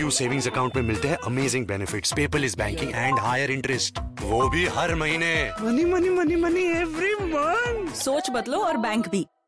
AU savings account में मिलते हैं amazing benefits, paperless banking and higher interest, वो भी हर महीने। Money money money money every month. सोच बदलो और बैंक भी।